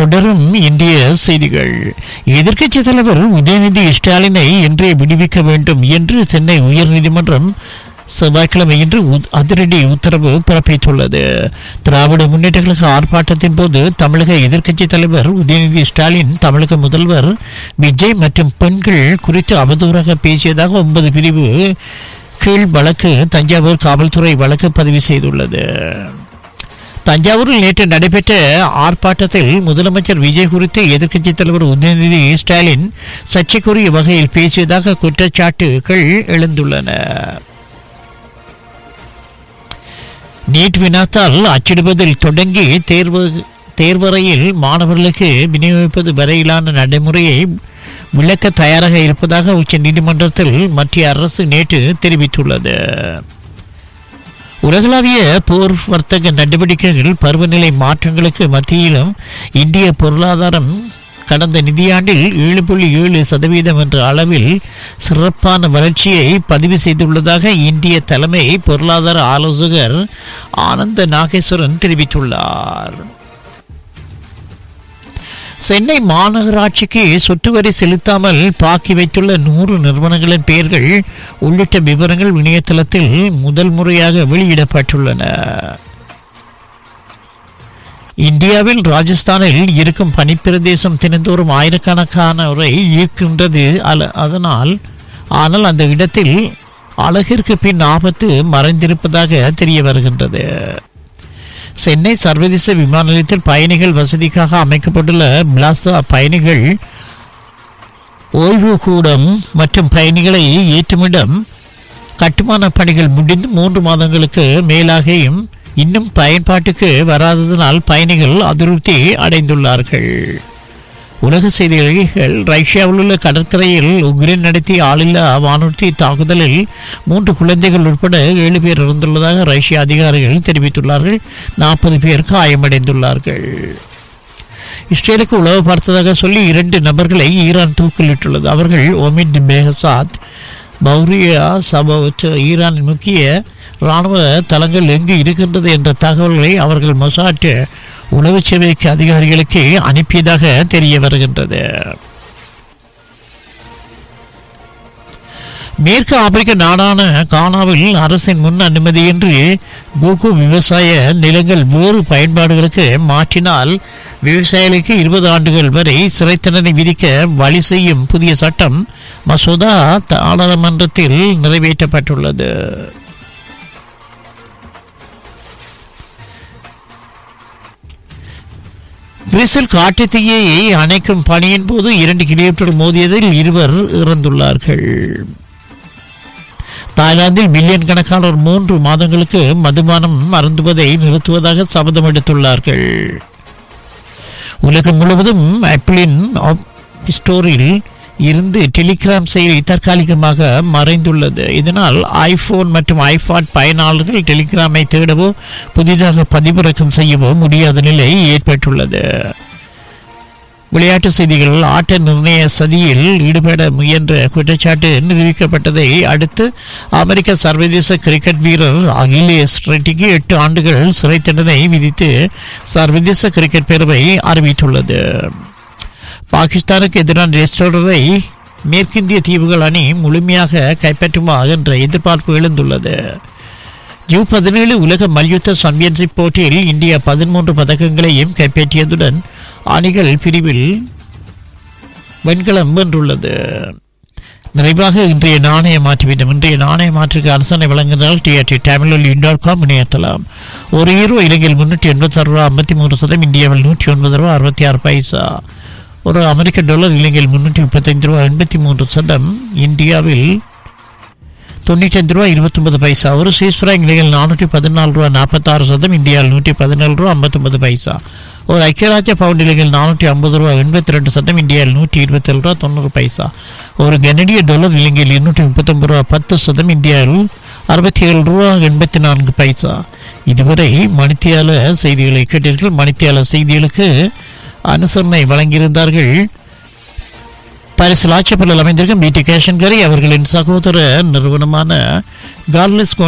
தொடரும் இந்திய செய்திகள். எதிர்க்கட்சித் தலைவர் உதயநிதி ஸ்டாலினை இன்றே விடுவிக்க வேண்டும் என்று சென்னை உயர்நீதிமன்றம் செவ்வாய்க்கிழமை இன்று அதிரடி உத்தரவு பிறப்பித்துள்ளது. திராவிட முன்னேற்ற கழக ஆர்ப்பாட்டத்தின் போது தமிழக எதிர்க்கட்சித் தலைவர் உதயநிதி ஸ்டாலின் தமிழக முதல்வர் விஜய் மற்றும் பெண்கள் குறித்து அவதூறாக பேசியதாக 9 பிரிவு கீழ் வழக்கு தஞ்சாவூர் காவல்துறை வழக்கு பதிவு செய்துள்ளது. தஞ்சாவூரில் நேற்று நடைபெற்ற ஆர்ப்பாட்டத்தில் முதலமைச்சர் விஜய் குறித்து எதிர்க்கட்சித் தலைவர் உதயநிதி ஸ்டாலின் சர்ச்சைக்குரிய வகையில் பேசியதாக குற்றச்சாட்டுகள் எழுந்துள்ளன. நீட் வினாத்தால் அச்சிடுவதில் தொடங்கி தேர்வறையில் மாணவர்களுக்கு விநியோகிப்பது வரையிலான நடைமுறையை விளக்க தயாராக இருப்பதாக உச்சநீதிமன்றத்தில் மத்திய அரசு நேற்று தெரிவித்துள்ளது. உலகளாவிய போர் வர்த்தக நடவடிக்கைகள் பருவநிலை மாற்றங்களுக்கு மத்தியிலும் இந்திய பொருளாதாரம் கடந்த நிதியாண்டில் 7.7% என்ற அளவில் சிறப்பான வளர்ச்சியை பதிவு செய்துள்ளதாக இந்திய தலைமை பொருளாதார ஆலோசகர் ஆனந்த நாகேஸ்வரன் தெரிவித்துள்ளார். சென்னை மாநகராட்சிக்கு சொத்து வரி செலுத்தாமல் பாக்கி வைத்துள்ள 100 நிறுவனங்களின் பெயர்கள் உள்ளிட்ட விவரங்கள் இணையதளத்தில் முதல் முறையாக வெளியிடப்பட்டுள்ளன. இந்தியாவில் ராஜஸ்தானில் இருக்கும் பனிப்பிரதேசம் தினந்தோறும் ஆயிரக்கணக்கானோரை ஈர்க்கின்றது. ஆனால் அந்த இடத்தில் அழகிற்கு பின் ஆபத்து மறைந்திருப்பதாக தெரிய வருகின்றது. சென்னை சர்வதேச விமான நிலையத்தில் பயணிகள் வசதிக்காக அமைக்கப்பட்டுள்ள பிளாசா பயணிகள் ஓய்வு கூடம் மற்றும் பயணிகளை ஏற்றுமிடம் கட்டுமான பணிகள் முடிந்து 3 மாதங்களுக்கு மேலாகியும் இன்னும் பயன்பாட்டுக்கு வராததனால் பயணிகள் அதிருப்தி அடைந்துள்ளார்கள். உலக செய்திகள். ரஷ்யாவில் உள்ள கடற்கரையில் உக்ரைன் நடத்திய ஆளில்லா வானூர்தி தாக்குதலில் 3 குழந்தைகள் உட்பட 7 பேர் இறந்துள்ளதாக ரஷ்ய அதிகாரிகள் தெரிவித்துள்ளார்கள். 40 பேர் காயமடைந்துள்ளார்கள். இஸ்ரேலுக்கு உளவு பார்த்ததாக சொல்லி 2 நபர்களை ஈரான் தூக்கிலிட்டுள்ளது. அவர்கள் ஒமிட் பெஹசாத் பௌரியா சபவத். ஈரானின் முக்கிய இராணுவ தளங்கள் எங்கு இருக்கின்றது என்ற தகவல்களை அவர்கள் மொசாட் உளவு சேவைக்கு அதிகாரிகளுக்கு அனுப்பியதாக தெரிய வருகின்றது. மேற்கு ஆப்பிரிக்க நாடான கானாவில் அரசின் முன் அனுமதியின்றி கோகோ விவசாய நிலங்கள் வேறு பயன்பாடுகளுக்கு மாற்றினால் விவசாயிகளுக்கு 20 ஆண்டுகள் வரை சிறை தண்டனை விதிக்க வழி செய்யும் புதிய சட்டம் மசோதா நாடாளுமன்றத்தில் நிறைவேற்றப்பட்டுள்ளது. கிரீஸில் காட்டுத் தீயை அணைக்கும் பணியின் போது 2 கிலோமீட்டர் மோதியதில் 2 இறந்துள்ளார்கள். தாய்லாந்தில் மில்லியன் கணக்கானோர் 3 மாதங்களுக்கு மதுபானம் அருந்துவதை நிறுத்துவதாக சபதம் எடுத்துள்ளார்கள். உலகம் முழுவதும் ஆப்பிளின் ஸ்டோரில் இருந்து டெலிகிராம் செயலி தற்காலிகமாக மறைந்துள்ளது. இதனால் ஐபோன் மற்றும் ஐபாட் பயனாளர்கள் டெலிகிராமை தேடவோ புதிதாக பதிவிறக்கம் செய்யவோ முடியாத நிலை ஏற்பட்டுள்ளது. விளையாட்டு செய்திகள். ஆட்ட நிர்ணய சதியில் ஈடுபட முயன்ற குற்றச்சாட்டு நிரூபிக்கப்பட்டதை அடுத்து அமெரிக்க சர்வதேச கிரிக்கெட் வீரர் அகிலேஷ் ரெட்டிக்கு 8 ஆண்டுகள் சிறை தண்டனை விதித்து சர்வதேச கிரிக்கெட் பேரவை அறிவித்துள்ளது. பாகிஸ்தானுக்கு எதிரான டெஸ்ட் தொடரை மேற்கிந்திய தீவுகள் அணி முழுமையாக கைப்பற்றுமா என்ற எதிர்பார்ப்பு எழுந்துள்ளது. U17 உலக மல்யுத்த சாம்பியன்ஷிப் போட்டியில் இந்தியா 13 பதக்கங்களையும் கைப்பற்றியதுடன் அணிகள் பிரிவில் வெண்கலம் வென்றுள்ளது. நிறைவாக இன்றைய நாணய மாற்றுவிடம். இன்றைய நாணய மாற்றுக்கு அரசனை வழங்குகிறால் TRT-Tamil.com இணையத்தலாம். ஒரு யூரோ இலங்கையில் 386 ரூபா 53 சதம், இந்தியாவில் 109 ரூபா 66 பைசா. ஒரு அமெரிக்க டாலர் இலங்கையில் 335 ரூபா 83 சதம், இந்தியாவில் 95 ரூபா 29 பைசா. ஒரு சுவிஸ் பிராங்க் இலங்கையில் 414 ரூபா 46 சதம், இந்தியாவில் 117 ரூபா 59 பைசா. ஒரு ஐக்கிய ராஜ்ய பவுண்ட் இலங்கையில் 450 ரூபா 82 சதம், இந்தியாவில் 127 ரூபா 90 பைசா. ஒரு கனடிய டாலர் இலங்கையில் 239 ரூபா 10 சதம், இந்தியாவில் 67 ரூபா 84 பைசா. இதுவரை மணித்தியால செய்திகளை கேட்டீர்கள். மணித்தியால செய்திகளுக்கு அனுசரணை வழங்கியிருந்தார்கள் பாரிஸ் லாச்சப்பலில் அமைந்திருக்கும் பிடி கேஷன்கரி அவர்களின் சகோதர நிறுவனமான கார்லஸ்